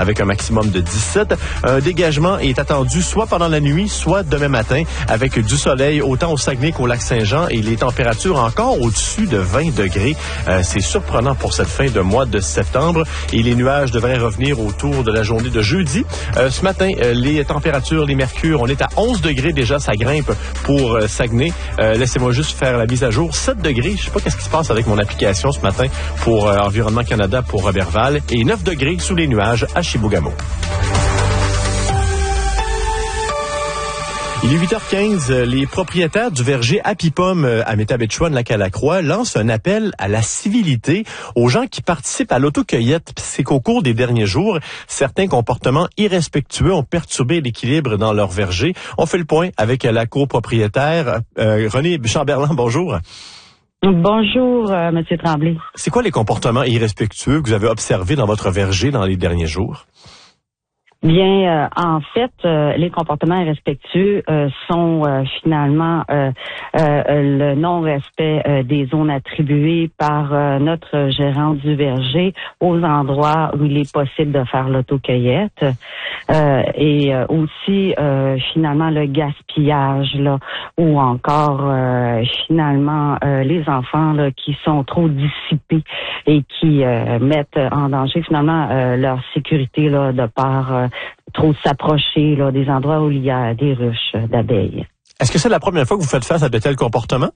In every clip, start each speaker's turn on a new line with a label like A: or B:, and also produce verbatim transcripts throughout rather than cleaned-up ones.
A: avec un maximum de dix-sept. Un dégagement est attendu soit pendant la nuit, soit demain matin, avec du soleil autant au Saguenay qu'au Lac-Saint-Jean et les températures encore au-dessus de vingt degrés. Euh, c'est surprenant pour cette fin de mois de septembre et les nuages devraient revenir autour de la journée de jeudi. Euh, ce matin, euh, les températures, les mercures, on est à onze degrés déjà, ça grimpe pour euh, Saguenay. Euh, laissez-moi juste faire la mise à jour. sept degrés, je sais pas qu'est-ce qui se passe avec mon application ce matin pour euh, Environnement Canada pour Robertval et neuf degrés sous les nuages à Chibougamau. Il est huit heures quinze. Les propriétaires du verger Happy Pomme à Métabetchouan, Lac-à-la-Croix, lancent un appel à la civilité aux gens qui participent à l'autocueillette. C'est qu'au cours des derniers jours, certains comportements irrespectueux ont perturbé l'équilibre dans leur verger. On fait le point avec la copropriétaire euh, Renée Chamberlain. Bonjour.
B: Bonjour, euh, Monsieur Tremblay.
A: C'est quoi les comportements irrespectueux que vous avez observés dans votre verger dans les derniers jours?
B: Bien, euh, en fait, euh, les comportements irrespectueux euh, sont euh, finalement euh, euh, le non-respect euh, des zones attribuées par euh, notre gérant du verger aux endroits où il est possible de faire l'autocueillette euh, et euh, aussi euh, finalement le gaspillage là, ou encore euh, finalement euh, les enfants là, qui sont trop dissipés et qui euh, mettent en danger finalement euh, leur sécurité là, de par euh, trop s'approcher là, des endroits où il y a des ruches d'abeilles.
A: Est-ce que c'est la première fois que vous faites face à de tels comportements?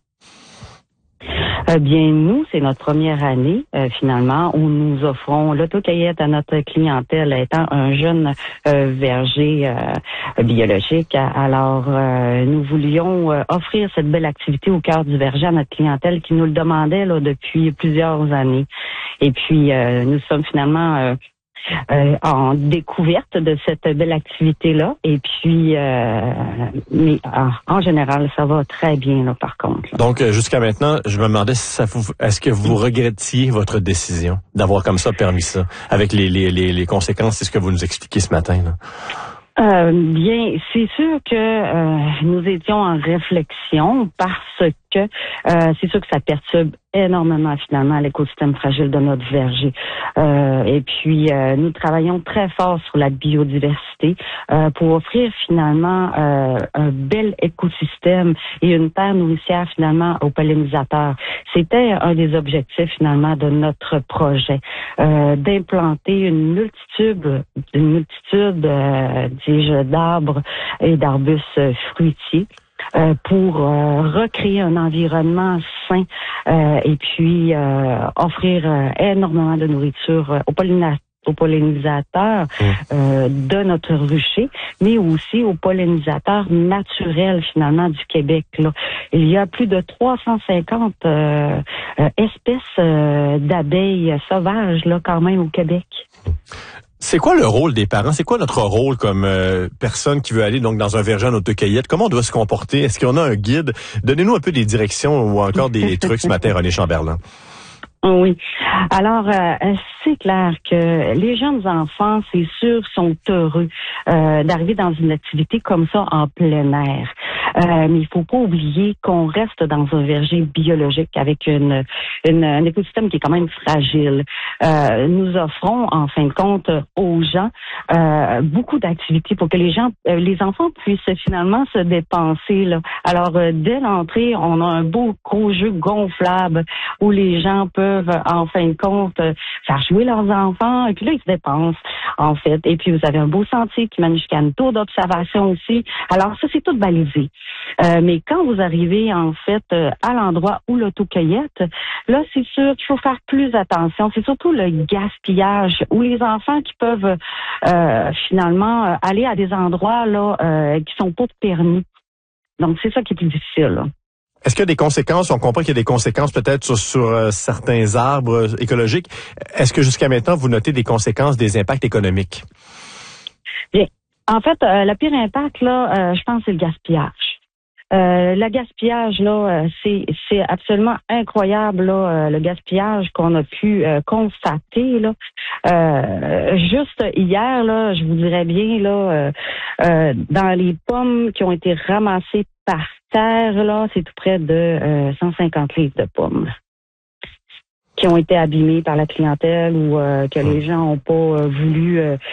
B: Euh, bien, nous, c'est notre première année, euh, finalement, où nous offrons l'autocueillette à notre clientèle, étant un jeune euh, verger euh, biologique. Alors, euh, nous voulions euh, offrir cette belle activité au cœur du verger à notre clientèle qui nous le demandait là, depuis plusieurs années. Et puis, euh, nous sommes finalement... Euh, Euh, en découverte de cette belle activité-là. Et puis, euh, mais en, en général, ça va très bien, là, par contre. Là.
A: Donc, jusqu'à maintenant, je me demandais si ça vous, est-ce que vous regrettiez votre décision d'avoir comme ça permis ça, avec les, les, les, les conséquences, c'est ce que vous nous expliquez ce matin, là?
B: Euh, bien, c'est sûr que euh, nous étions en réflexion parce que euh, c'est sûr que ça perturbe énormément finalement l'écosystème fragile de notre verger. Euh, et puis, euh, nous travaillons très fort sur la biodiversité euh, pour offrir finalement euh, un bel écosystème et une terre nourricière finalement aux pollinisateurs. C'était un des objectifs finalement de notre projet, euh, d'implanter une multitude, une multitude, euh, dis-je, d'arbres et d'arbustes fruitiers. Euh, pour euh, recréer un environnement sain euh, et puis euh, offrir euh, énormément de nourriture euh, aux pollinisateurs. aux pollinisateurs euh, de notre rucher, mais aussi aux pollinisateurs naturels finalement du Québec. Là. Il y a plus de trois cent cinquante euh, euh, espèces euh, d'abeilles sauvages là quand même au Québec.
A: C'est quoi le rôle des parents? C'est quoi notre rôle comme euh, personne qui veut aller donc dans un verger en autocueillette? Comment on doit se comporter? Est-ce qu'on a un guide? Donnez-nous un peu des directions ou encore des trucs ce matin, Renée Chamberlain.
B: Oui. Alors, euh, c'est clair que les jeunes enfants, c'est sûr, sont heureux euh, d'arriver dans une activité comme ça en plein air. Euh, mais il faut pas oublier qu'on reste dans un verger biologique avec une, une un écosystème qui est quand même fragile. Euh, nous offrons, en fin de compte, aux gens euh, beaucoup d'activités pour que les gens, euh, les enfants puissent finalement se dépenser. Là. Alors, euh, dès l'entrée, on a un beau gros jeu gonflable où les gens peuvent en fin de compte, faire jouer leurs enfants, et puis là, ils se dépensent, en fait. Et puis, vous avez un beau sentier qui mène jusqu'à une tour d'observation aussi. Alors, ça, c'est tout balisé. Euh, mais quand vous arrivez, en fait, à l'endroit où l'autocueillette, là, c'est sûr qu'il faut faire plus attention. C'est surtout le gaspillage, où les enfants qui peuvent, euh, finalement, aller à des endroits, là, euh, qui sont pas permis. Donc, c'est ça qui est plus difficile, là.
A: Est-ce qu'il y a des conséquences? On comprend qu'il y a des conséquences peut-être sur, sur euh, certains arbres écologiques. Est-ce que jusqu'à maintenant, vous notez des conséquences, des impacts économiques?
B: Bien. En fait, euh, le pire impact, là, euh, je pense, c'est le gaspillage. Euh, le gaspillage, là, euh, c'est c'est absolument incroyable, là, euh, le gaspillage qu'on a pu euh, constater, là. Euh, juste hier, là, je vous dirais bien, là, euh, euh, dans les pommes qui ont été ramassées par terre, là, c'est tout près de euh, cent cinquante livres de pommes qui ont été abîmées par la clientèle ou euh, que les gens n'ont pas euh, voulu euh,